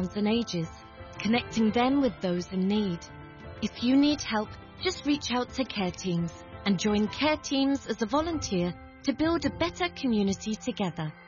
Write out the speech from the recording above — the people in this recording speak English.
backgrounds and ages, connecting them with those in need. If you need help, just reach out to Care Teams and join Care Teams as a volunteer to build a better community together.